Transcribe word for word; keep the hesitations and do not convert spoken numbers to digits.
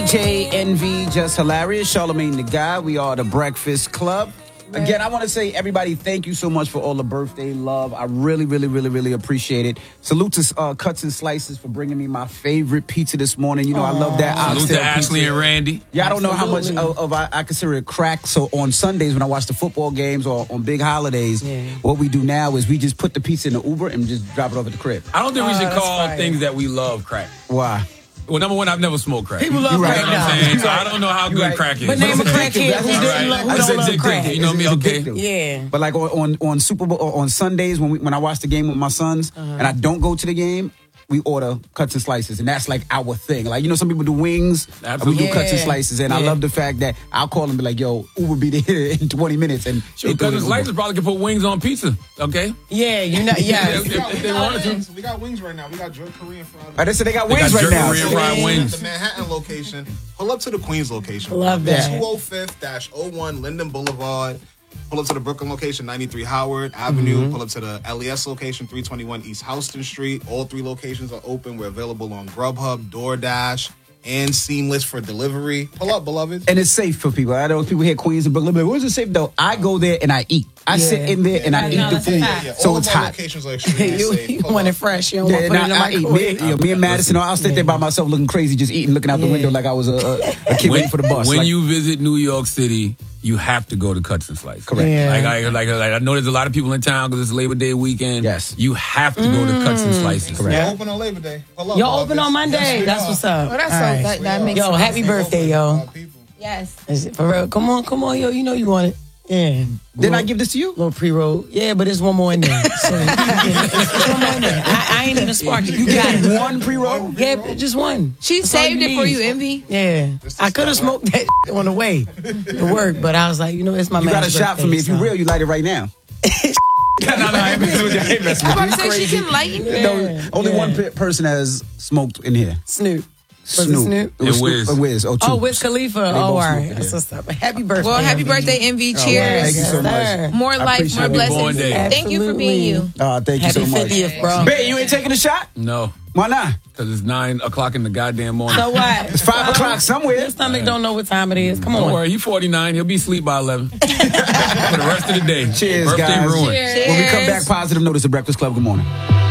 J, Envy, Just Hilarious, Charlamagne the Guy. We are the Breakfast Club. Again, I want to say, everybody, thank you so much for all the birthday love. I really, really, really, really appreciate it. Salute to uh, Cuts and Slices for bringing me my favorite pizza this morning. You know, Aww. I love that. Salute to Ashley and Randy. Yeah, I don't know how much of, of I, I consider it crack. So on Sundays when I watch the football games or on big holidays, yeah. what we do now is we just put the pizza in the Uber and just drop it off at the crib. I don't think we Oh, should that's call fire. things that we love crack. Why? Well, number one, I've never smoked crack. People love You crack know what now. I'm saying? You So right. I don't know how You good right. crack is. But name a crackhead who That's doesn't right. love, who I don't said love addicted, crack. you know me, It's okay? addictive. Yeah. But like on, on, on Super Bowl or on Sundays when we when I watch the game with my sons Uh-huh. and I don't go to the game, we order Cuts and Slices, and that's like our thing. Like, you know, some people do wings, Absolutely. we do Cuts and Yeah. Slices, and I Yeah. love the fact that I'll call and be like, "Yo, Uber be there in twenty minutes," and Shoot, they do it Cousin in Slices Uber. probably could put wings on pizza, okay? Yeah, you know, yeah. If- if- if they wanted to. We got wings right now. We got jerk Korean fried. Right, they said they got They wings got right jerk now. Korean fried Yeah. wings. The Manhattan location. Pull up to the Queens location. Love that. two oh fifth oh one Linden Boulevard. Pull up to the Brooklyn location, ninety-three Howard Avenue. Mm-hmm. Pull up to the L E S location, three twenty-one East Houston Street. All three locations are open. We're available on Grubhub, DoorDash, and Seamless for delivery. Pull up, beloved. And it's safe for people. I know people here, Queens and Brooklyn. Like, where's it safe though? I go there and I eat. I Yeah. sit in there and I Yeah, eat no, the that's a food, fact. Yeah, so all it's of our hot. locations are extremely you safe. you Pull want it up. fresh. You don't Yeah, want to and put it in the I, I eat. Me, microwave. you know, me and Madison, I'll sit there by myself looking crazy, just eating, looking out the Yeah. window like I was a, a, a kid waiting for the bus. When Like, you visit New York City, you have to go to Cuts and Slices. Correct. Yeah. Like, I, like, like, I know there's a lot of people in town because it's Labor Day weekend. Yes. You have to go to Cuts and Slices. Correct. We're open on Labor Day. Pull up, You're beloveds. open on Monday. Yes, we That's are. what's up. Oh, that's All so, right. that, that makes Yo, sense. happy birthday, Open yo. for our people. Yes. Is it for real? Come on, come on, yo. You know you want it. Yeah. didn't I give this to you? Little pre-roll. Yeah, but there's one more in there. So you can get it. It's one more in there. I, I ain't even sparked it. You got it. One pre-roll? Yeah, but just one. She That's all saved it for need. you, Envy. Yeah. I could have smoked that on the way to work, but I was like, you know, it's my You got a man's shot for birthday, me. If you so- real, you light it right now. no, no, I ain't messing with you. I ain't messing with I'm you. about to say she can lighten. No, only Yeah. one pe- person has smoked in here. Snoop. Was it Snoop. Snoop? It was And Wiz. Snoop and Wiz. Oh, two. Oh, Wiz Khalifa. They Oh, both all smoked right. in That's here. what's up. Happy birthday. Well, happy Envy. birthday, Envy. Oh, Cheers. thank you so much. sir. More I life, appreciate more it. blessings. Born day. Thank you for being you. Uh, thank Happy you so much. fiftieth, bro. Bet you ain't taking a shot? No, Why not? because it's nine o'clock in the goddamn morning. So what? It's five o'clock somewhere. Your stomach don't know what time it is. Come Don't on. worry, he's forty-nine. He'll be asleep by eleven for the rest of the day. Cheers, Birthday guys. ruined. Cheers. When we come back, positive notice, The Breakfast Club. Good morning.